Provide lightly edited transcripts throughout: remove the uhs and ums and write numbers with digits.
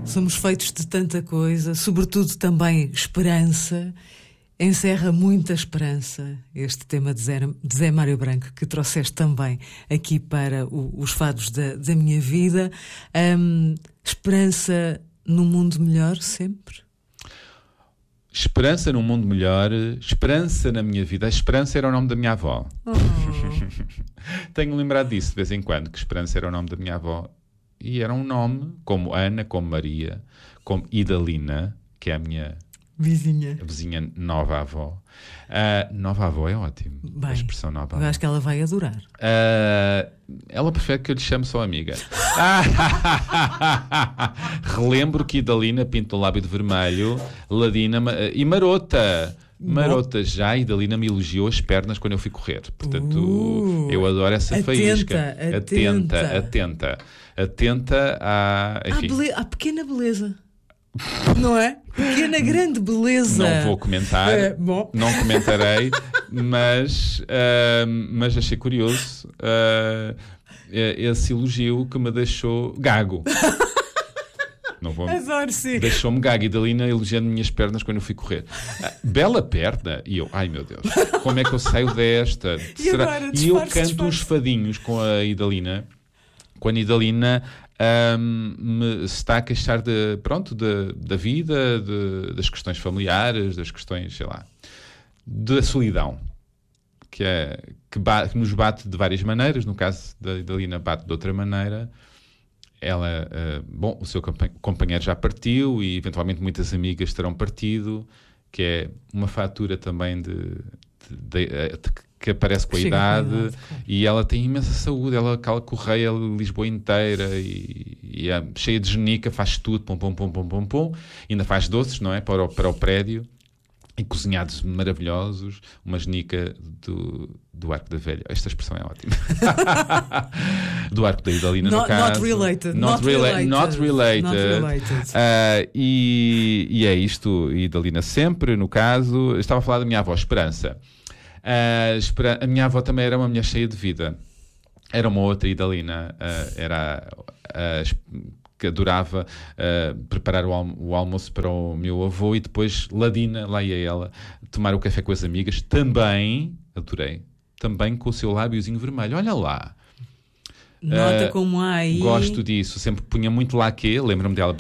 Somos feitos de tanta coisa, sobretudo também esperança. Encerra muita esperança este tema de Zé Mário Branco, que trouxeste também aqui para os fados da minha vida. Esperança num mundo melhor sempre? Esperança num mundo melhor, esperança na minha vida. A Esperança era o nome da minha avó. Tenho lembrado disso de vez em quando, que Esperança era o nome da minha avó. E era um nome como Ana, como Maria, como Idalina, que é a minha vizinha nova avó. Nova avó é ótimo. Bem, a expressão nova avó. Eu acho que ela vai adorar. Ela prefere que eu lhe chame só amiga. Relembro que Idalina pinta o lábio de vermelho, ladina e marota. Marota já, Idalina me elogiou as pernas quando eu fui correr. Portanto, eu adoro essa faísca. Atenta à... Enfim. À pequena beleza. Não é? Pequena, grande beleza. Não vou comentar, não comentarei, mas achei curioso esse elogio que me deixou gago. Não vou... Adoro, sim. Deixou-me gago. Idalina elogiando minhas pernas quando eu fui correr. Bela perna. E eu, ai meu Deus, como é que eu saio desta? E eu canto uns fadinhos com a Idalina. Quando a Idalina me está a queixar da vida, das questões familiares, das questões, sei lá, da solidão, que nos bate de várias maneiras. No caso da Idalina, bate de outra maneira. Ela, o seu companheiro já partiu e eventualmente muitas amigas terão partido, que é uma fatura também que aparece com a idade, e ela tem imensa saúde, ela correia Lisboa inteira e é cheia de genica, faz tudo, pum, ainda faz doces, não é? Para o prédio, e cozinhados maravilhosos, uma genica do Arco da Velha. Esta expressão é ótima. Do Arco da Idalina, no caso. Not related. E é isto, Idalina sempre, no caso. Estava a falar da minha avó, Esperança. A minha avó também era uma mulher cheia de vida. Era uma outra Idalina. Que adorava preparar o almoço para o meu avô e depois ladina, lá ia ela, tomar o café com as amigas. Também, adorei, também com o seu lábiozinho vermelho. Olha lá. Nota como há aí. Gosto disso. Sempre punha muito laque, lembro-me dela.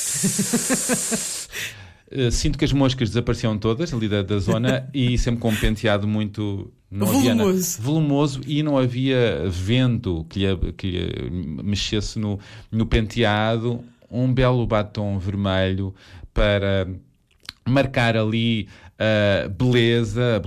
Sinto que as moscas desapareciam todas ali da zona e sempre com um penteado muito volumoso e não havia vento que lhe mexesse no penteado. Um belo batom vermelho para marcar ali beleza,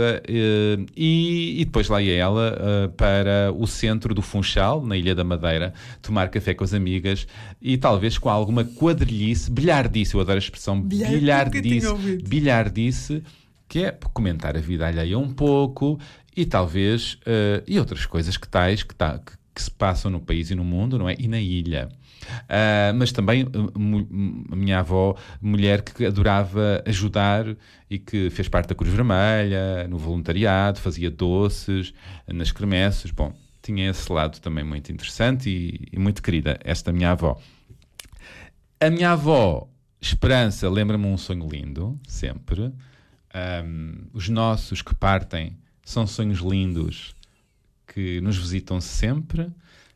e depois lá ia ela para o centro do Funchal, na Ilha da Madeira, tomar café com as amigas e talvez com alguma quadrilhice, bilhardice, eu adoro a expressão bilhardice, que é comentar a vida alheia um pouco e talvez e outras coisas que se passam no país e no mundo, não é? E na ilha. Mas também a minha avó, mulher que adorava ajudar e que fez parte da Cruz Vermelha, no voluntariado, fazia doces nas quermesses. Bom, tinha esse lado também muito interessante e muito querida, esta minha avó. A minha avó, Esperança, lembra-me um sonho lindo, sempre. Os nossos que partem são sonhos lindos que nos visitam sempre.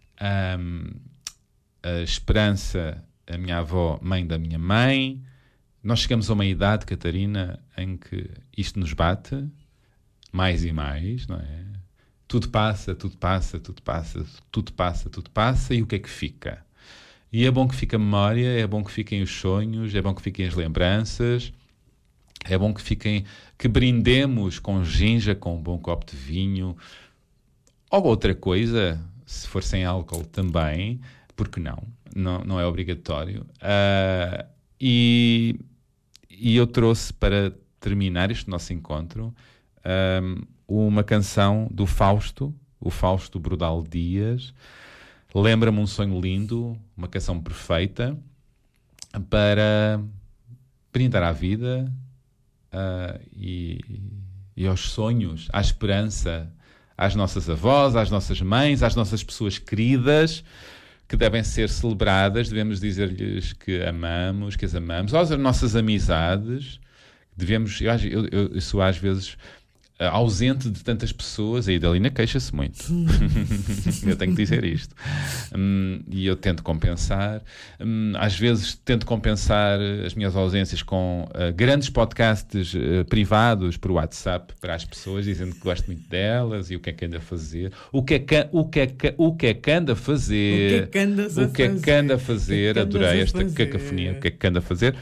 A Esperança, a minha avó, mãe da minha mãe. Nós chegamos a uma idade, Catarina, em que isto nos bate mais e mais, não é? Tudo passa, e o que é que fica? E é bom que fique a memória, é bom que fiquem os sonhos, é bom que fiquem as lembranças, é bom que brindemos com ginja, com um bom copo de vinho, ou outra coisa, se for sem álcool também, porque não é obrigatório. E eu trouxe para terminar este nosso encontro uma canção do Fausto, o Fausto Brodal Dias. Lembra-me um sonho lindo, uma canção perfeita para brindar à vida e aos sonhos, à esperança, às nossas avós, às nossas mães, às nossas pessoas queridas que devem ser celebradas, devemos dizer-lhes que amamos, que as amamos. Ou as nossas amizades, devemos... Eu sou às vezes ausente de tantas pessoas, a Idalina queixa-se muito. Eu tenho que dizer isto. E eu tento compensar. Às vezes tento compensar as minhas ausências com grandes podcasts privados por WhatsApp para as pessoas, dizendo que gosto muito delas e o que é que anda a fazer. O que é que anda a fazer? Adorei esta cacofonia. O que é que anda a fazer?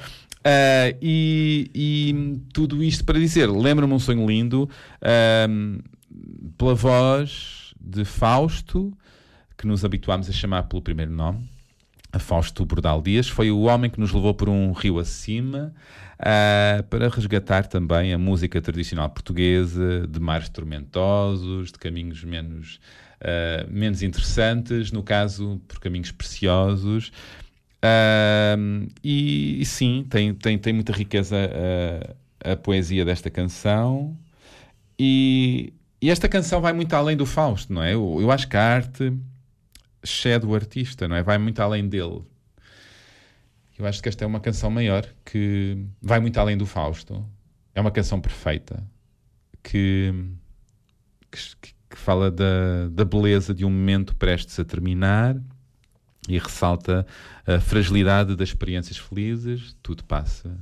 E tudo isto para dizer, lembro-me um sonho lindo, pela voz de Fausto, que nos habituámos a chamar pelo primeiro nome, a Fausto Bordal Dias. Foi o homem que nos levou por um rio acima, para resgatar também a música tradicional portuguesa, de mares tormentosos, de caminhos menos interessantes, no caso por caminhos preciosos. E sim, tem muita riqueza a poesia desta canção, e esta canção vai muito além do Fausto, não é? Eu acho que a arte excede o artista, não é? Vai muito além dele. Eu acho que esta é uma canção maior, que vai muito além do Fausto. É uma canção perfeita, que fala da beleza de um momento prestes a terminar, e ressalta a fragilidade das experiências felizes. Tudo passa,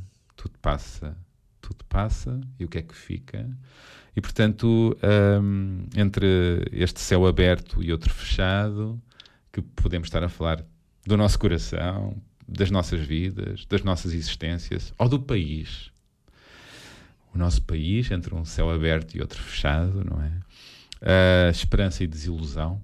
e o que é que fica? E, portanto, entre este céu aberto e outro fechado, que podemos estar a falar do nosso coração, das nossas vidas, das nossas existências, ou do país. O nosso país, entre um céu aberto e outro fechado, não é? Esperança e desilusão.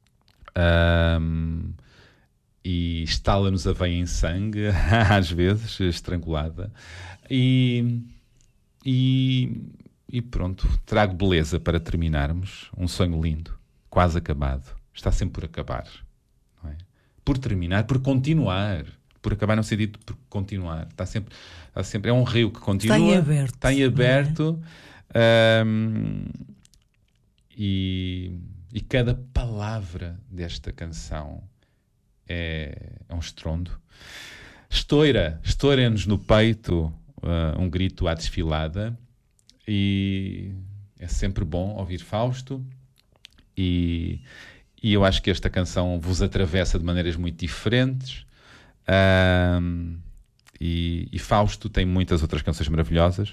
E estala-nos a veia em sangue, às vezes, estrangulada. E pronto, trago beleza para terminarmos. Um sonho lindo, quase acabado. Está sempre por acabar, não é? Por terminar, por continuar. Por acabar no sentido de por continuar. Está sempre, é um rio que continua. Está em aberto. E cada palavra desta canção é um estrondo. Estoura-nos no peito um grito à desfilada, e é sempre bom ouvir Fausto, e eu acho que esta canção vos atravessa de maneiras muito diferentes, e Fausto tem muitas outras canções maravilhosas.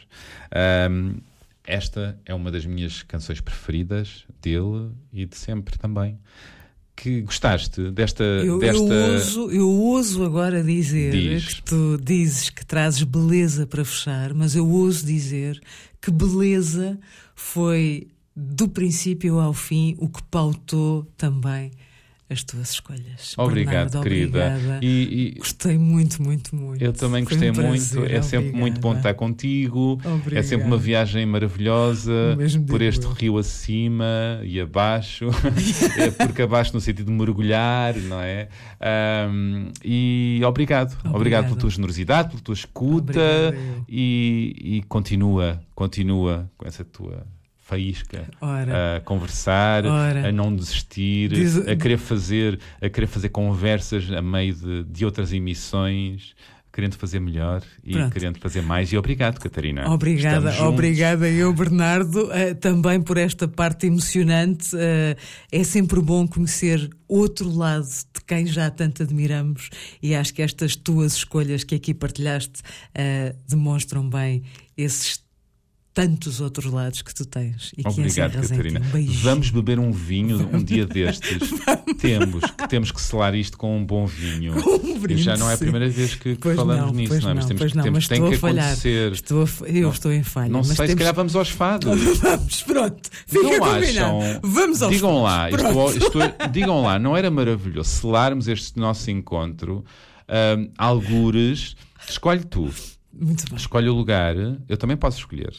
Esta é uma das minhas canções preferidas dele e de sempre também. Que gostaste desta... Eu ouso agora dizer que tu dizes que trazes beleza para fechar, mas eu ouso dizer que beleza foi, do princípio ao fim, o que pautou também as tuas escolhas. Obrigado, Bernardo, querida. E gostei muito, muito, muito. Eu também gostei muito. É sempre muito bom estar contigo. Obrigada. É sempre uma viagem maravilhosa por este rio acima e abaixo. Porque abaixo no sentido de mergulhar, não é? E obrigado. Obrigado pela tua generosidade, pela tua escuta. E continua com essa tua faísca, a conversar, a não desistir, a querer fazer conversas a meio de outras emissões, querendo fazer melhor e querendo fazer mais. E obrigado, Catarina. Obrigada eu, Bernardo, também por esta parte emocionante. É sempre bom conhecer outro lado de quem já tanto admiramos, e acho que estas tuas escolhas que aqui partilhaste demonstram bem esses tantos outros lados que tu tens. E obrigado, que Catarina. Vamos beber um vinho um dia destes. Temos que selar isto com um bom vinho. Brinde, já não é a primeira vez que falamos nisso, não é? Mas tem que acontecer. Estou em falha. Não sei, se calhar vamos aos fados. Vamos, pronto. Fica combinado. Vamos aos fados. Digam lá, não era maravilhoso selarmos este nosso encontro? Algures, escolhe tu. Muito bem. Escolhe o lugar. Eu também posso escolher.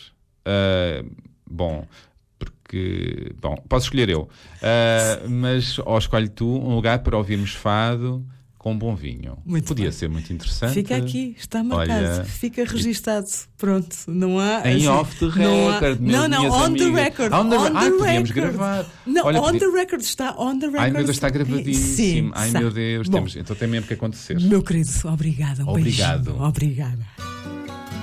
Posso escolher eu, mas ou escolhe tu um lugar para ouvirmos fado com um bom vinho. Muito Podia bem. ser muito interessante. Fica aqui, está marcado, Olha, fica registado. Pronto, não há. em assim, off the não há- record, Não, minhas on amigas. the record. On the podíamos record. gravar. Não, Olha, on the record, está on the record. Ai, meu Deus, está gravadíssimo. Sim, Ai, está. meu Deus, Bom, então tem mesmo que acontecer. meu querido, obrigada. Um Obrigado. beijinho. Obrigada.